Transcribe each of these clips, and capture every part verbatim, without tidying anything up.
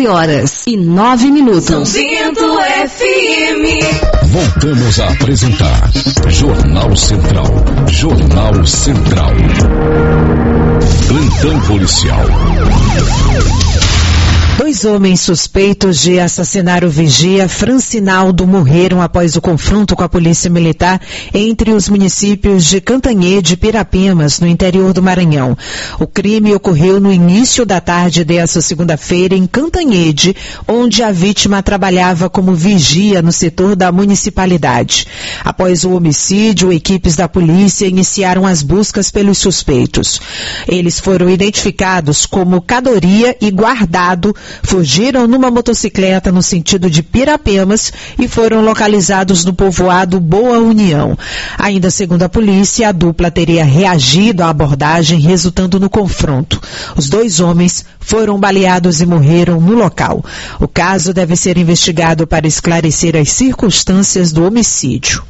onze horas e nove minutos. São Bento F M. Voltamos a apresentar Jornal Central. Jornal Central. Plantão policial. Dois homens suspeitos de assassinar o vigia Francinaldo morreram após o confronto com a Polícia Militar entre os municípios de Cantanhede e Pirapemas, no interior do Maranhão. O crime ocorreu no início da tarde desta segunda-feira em Cantanhede, onde a vítima trabalhava como vigia no setor da municipalidade. Após o homicídio, equipes da polícia iniciaram as buscas pelos suspeitos. Eles foram identificados como Cadoria e Guardado, fugiram numa motocicleta no sentido de Pirapemas e foram localizados no povoado Boa União. Ainda segundo a polícia, a dupla teria reagido à abordagem, resultando no confronto. Os dois homens foram baleados e morreram no local. O caso deve ser investigado para esclarecer as circunstâncias do homicídio.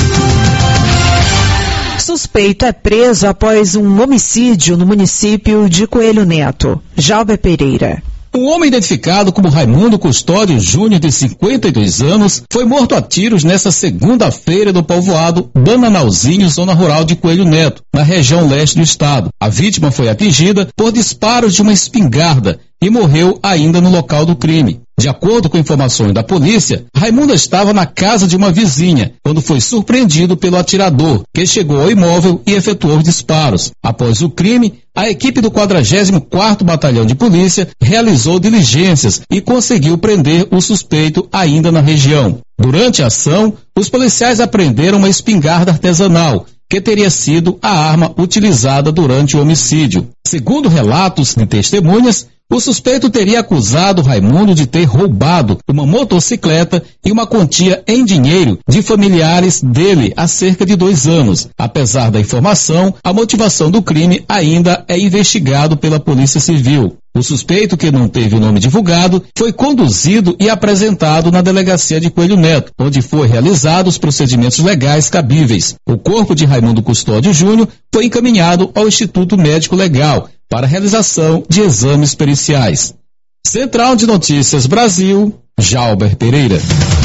Suspeito é preso após um homicídio no município de Coelho Neto. Jalber Pereira. Um homem identificado como Raimundo Custódio Júnior, de cinquenta e dois anos, foi morto a tiros nesta segunda-feira no povoado Bananalzinho, zona rural de Coelho Neto, na região leste do estado. A vítima foi atingida por disparos de uma espingarda e morreu ainda no local do crime. De acordo com informações da polícia, Raimundo estava na casa de uma vizinha quando foi surpreendido pelo atirador, que chegou ao imóvel e efetuou os disparos. Após o crime, a equipe do quadragésimo quarto Batalhão de Polícia realizou diligências e conseguiu prender o suspeito ainda na região. Durante a ação, os policiais apreenderam uma espingarda artesanal, que teria sido a arma utilizada durante o homicídio. Segundo relatos de testemunhas, o suspeito teria acusado Raimundo de ter roubado uma motocicleta e uma quantia em dinheiro de familiares dele há cerca de dois anos. Apesar da informação, a motivação do crime ainda é investigado pela Polícia Civil. O suspeito, que não teve o nome divulgado, foi conduzido e apresentado na delegacia de Coelho Neto, onde foi realizados os procedimentos legais cabíveis. O corpo de Raimundo Custódio Júnior foi encaminhado ao Instituto Médico Legal para a realização de exames periciais. Central de Notícias Brasil, Jalber Pereira.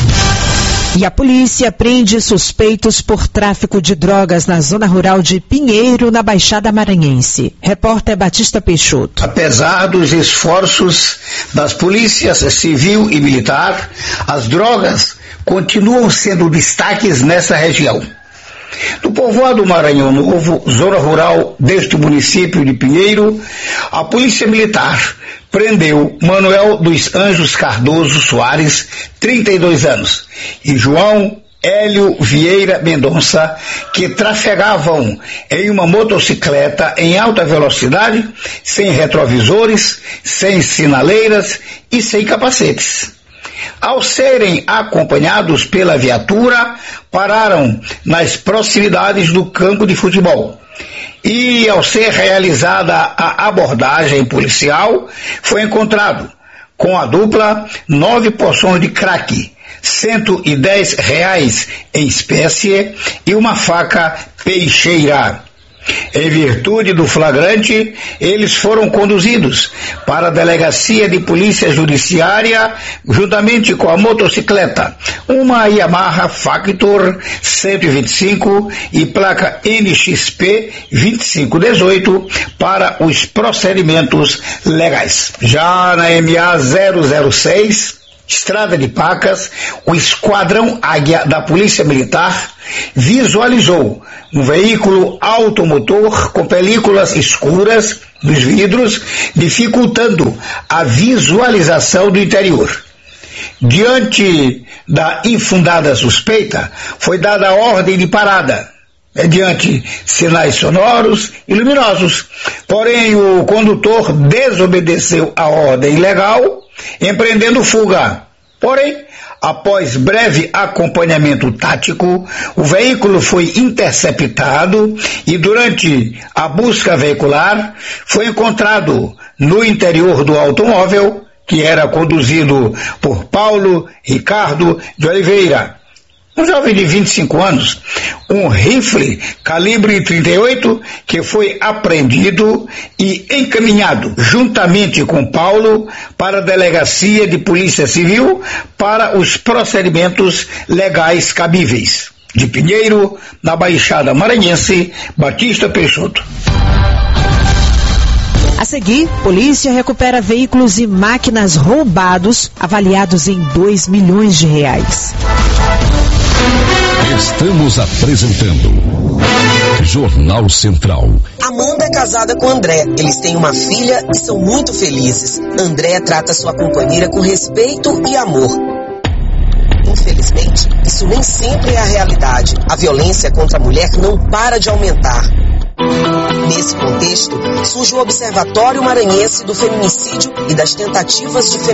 E a polícia prende suspeitos por tráfico de drogas na zona rural de Pinheiro, na Baixada Maranhense. Repórter Batista Peixoto. Apesar dos esforços das polícias civil e militar, as drogas continuam sendo destaques nessa região. No povoado Maranhão Novo, zona rural deste município de Pinheiro, a Polícia Militar prendeu Manuel dos Anjos Cardoso Soares, trinta e dois anos, e João Hélio Vieira Mendonça, que trafegavam em uma motocicleta em alta velocidade, sem retrovisores, sem sinaleiras e sem capacetes. Ao serem acompanhados pela viatura, pararam nas proximidades do campo de futebol. E ao ser realizada a abordagem policial, foi encontrado com a dupla nove porções de crack, cento e dez reais em espécie e uma faca peixeira. Em virtude do flagrante, eles foram conduzidos para a Delegacia de Polícia Judiciária, juntamente com a motocicleta, uma Yamaha Factor cento e vinte e cinco e placa N X P vinte e cinco dezoito, para os procedimentos legais. Já na M A zero zero seis, Estrada de Pacas, o Esquadrão Águia da Polícia Militar visualizou um veículo automotor com películas escuras nos vidros, dificultando a visualização do interior. Diante da infundada suspeita, foi dada a ordem de parada, mediante sinais sonoros e luminosos. Porém, o condutor desobedeceu a ordem legal, empreendendo fuga. Porém, após breve acompanhamento tático, o veículo foi interceptado e durante a busca veicular foi encontrado no interior do automóvel, que era conduzido por Paulo Ricardo de Oliveira, Um jovem de vinte e cinco anos, um rifle calibre trinta e oito que foi apreendido e encaminhado juntamente com Paulo para a Delegacia de Polícia Civil para os procedimentos legais cabíveis. De Pinheiro, na Baixada Maranhense, Batista Peixoto. A seguir, polícia recupera veículos e máquinas roubados avaliados em dois milhões de reais. Estamos apresentando Jornal Central. Amanda é casada com André. Eles têm uma filha e são muito felizes. André trata sua companheira com respeito e amor. Infelizmente, isso nem sempre é a realidade. A violência contra a mulher não para de aumentar. Nesse contexto, surge o Observatório Maranhense do Feminicídio e das Tentativas de Feminicídio.